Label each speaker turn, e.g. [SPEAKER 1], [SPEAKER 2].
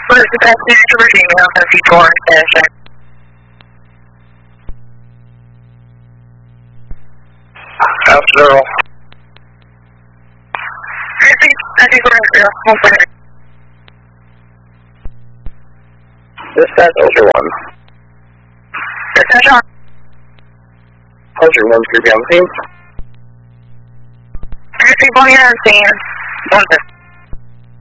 [SPEAKER 1] What is the best news to Virginia on C4 station?
[SPEAKER 2] House 0.
[SPEAKER 1] I think we're going to go for it.
[SPEAKER 2] Dispatch Ultra 1.
[SPEAKER 1] Dispatch on.
[SPEAKER 2] Ultra 1 to be on the scene.
[SPEAKER 1] 3 people here on scene. 1